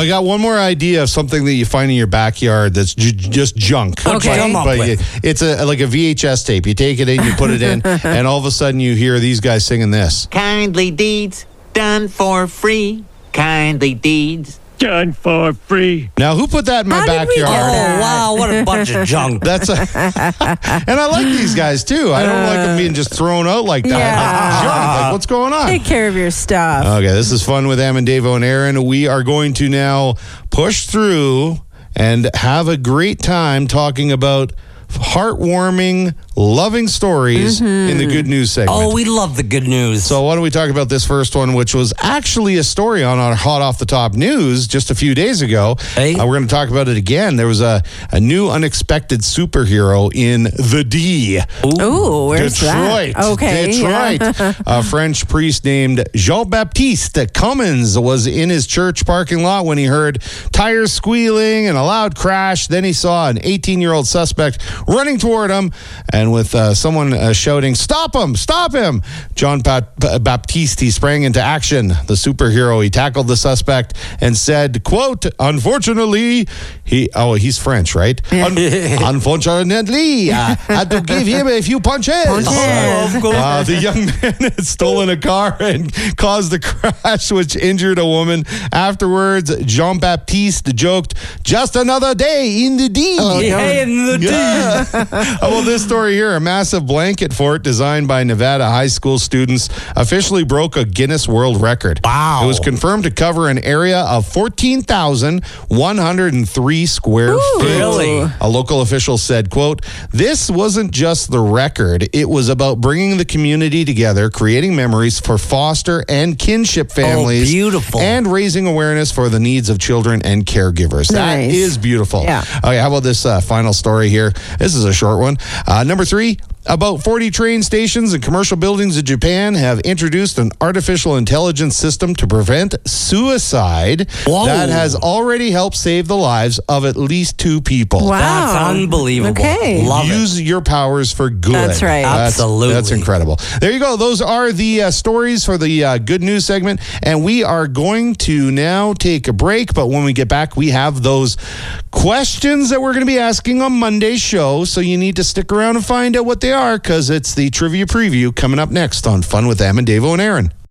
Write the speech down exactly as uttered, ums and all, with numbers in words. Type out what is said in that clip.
I got one more idea of something that you find in your backyard that's j- just junk. Okay. Come up But with? you- it's a like a V H S tape. You take it in, you put it in, and all of a sudden you hear these guys singing this. Kindly deeds done for free. Kindly deeds. Done for free. Now, who put that in my How did we backyard? get that? Oh, wow, what a bunch of junk. That's a, and I like these guys too. I don't like them being just thrown out like that. Yeah. Like, junk. Like, what's going on? Take care of your stuff. Okay, this is fun with Em and Davo and Aaron. We are going to now push through and have a great time talking about heartwarming, loving stories in the good news segment. Oh, we love the good news. So why don't we talk about this first one, which was actually a story on our Hot Off the Top News just a few days ago. Hey. Uh, we're going to talk about it again. There was a, a new unexpected superhero in the D. Ooh, where's Detroit. that? Okay. Detroit. Yeah. A French priest named Jean-Baptiste Cummins was in his church parking lot when he heard tires squealing and a loud crash. Then he saw an eighteen-year-old suspect running toward him, and with uh, someone uh, shouting, "Stop him! Stop him!" John Bat- Baptiste, he sprang into action. The superhero, he tackled the suspect and said, quote, "Unfortunately, he, oh, he's French, right? Un- Unfortunately, I had to give him a few punches. Punches. Oh, of course. Uh, the young man had stolen a car and caused the crash, which injured a woman. Afterwards, Jean-Baptiste joked, "Just another day in the D." Hey, in the Yeah. How about this story here? A massive blanket fort designed by Nevada high school students officially broke a Guinness World Record. Wow. It was confirmed to cover an area of fourteen thousand one hundred three square Ooh. feet. Really? A local official said, quote, "This wasn't just the record. It was about bringing the community together, creating memories for foster and kinship families. beautiful. And raising awareness for the needs of children and caregivers." That Nice. is beautiful. Yeah. Okay, how about this uh, final story here? This is a short one. Uh, number three. About forty train stations and commercial buildings in Japan have introduced an artificial intelligence system to prevent suicide Whoa. that has already helped save the lives of at least two people. Wow. That's unbelievable. Okay. Love it. Use your powers for good. That's right. That's, Absolutely. That's incredible. There you go. Those are the uh, stories for the uh, good news segment. And we are going to now take a break. But when we get back, we have those questions that we're going to be asking on Monday's show. So you need to stick around and find out what they are, because it's the trivia preview coming up next on Fun with Em and Davo and Aaron.